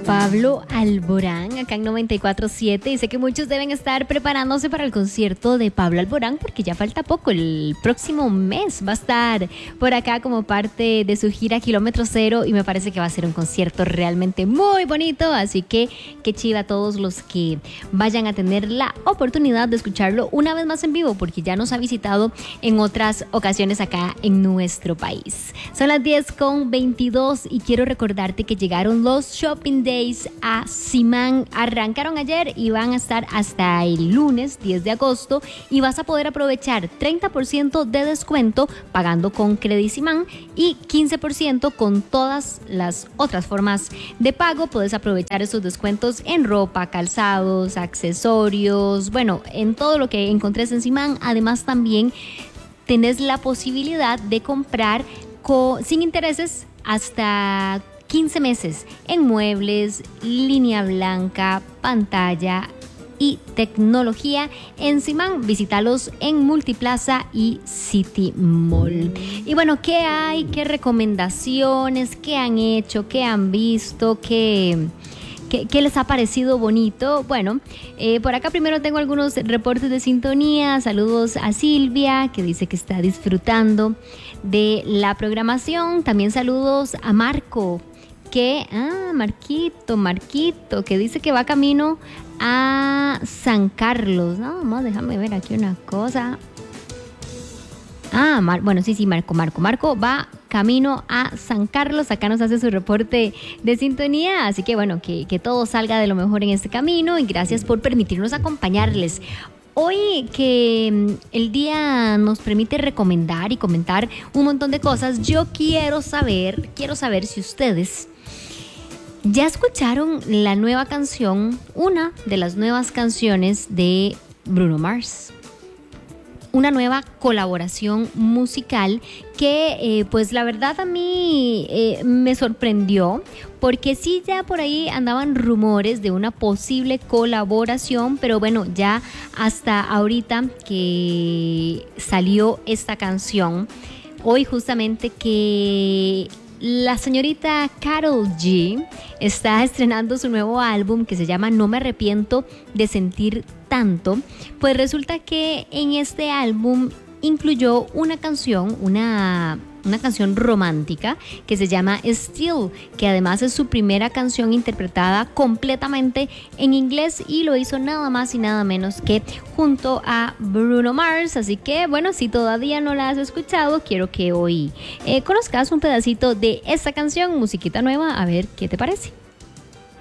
Pablo Alborán, acá en 94.7, y sé que muchos deben estar preparándose para el concierto de Pablo Alborán porque ya falta poco, el próximo mes va a estar por acá como parte de su gira Kilómetro Cero y me parece que va a ser un concierto realmente muy bonito, así que qué chiva a todos los que vayan a tener la oportunidad de escucharlo una vez más en vivo porque ya nos ha visitado en otras ocasiones acá en nuestro país. Son las 10:22 y quiero recordarte que llegaron los Shopping Days a Simán. Arrancaron ayer y van a estar hasta el lunes 10 de agosto y vas a poder aprovechar 30% de descuento pagando con Credicimán y 15% con todas las otras formas de pago. Puedes aprovechar esos descuentos en ropa, calzados, accesorios, bueno, en todo lo que encontres en Simán. Además también tenés la posibilidad de comprar sin intereses hasta 15 meses en muebles, línea blanca, pantalla y tecnología en Simán. Visítalos en Multiplaza y City Mall. Y bueno, ¿qué hay? ¿Qué recomendaciones? ¿Qué han hecho? ¿Qué han visto? ¿Qué les ha parecido bonito? Bueno, por acá primero tengo algunos reportes de sintonía. Saludos a Silvia, que dice que está disfrutando de la programación. También saludos a Marco, Marquito, que dice que va camino a San Carlos. Nada más, déjame ver aquí una cosa. Marco va camino a San Carlos. Acá nos hace su reporte de sintonía, así que bueno, que todo salga de lo mejor en este camino y gracias por permitirnos acompañarles. Hoy que el día nos permite recomendar y comentar un montón de cosas, yo quiero saber si ustedes ya escucharon la nueva canción, una de las nuevas canciones de Bruno Mars. Una nueva colaboración musical que pues la verdad a mí me sorprendió porque sí, ya por ahí andaban rumores de una posible colaboración, pero bueno, ya hasta ahorita que salió esta canción, hoy justamente que la señorita Karol G está estrenando su nuevo álbum que se llama No me arrepiento de sentir tanto, pues resulta que en este álbum incluyó una canción romántica que se llama Still, que además es su primera canción interpretada completamente en inglés y lo hizo nada más y nada menos que junto a Bruno Mars. Así que bueno, si todavía no la has escuchado, quiero que hoy conozcas un pedacito de esta canción, musiquita nueva, a ver qué te parece.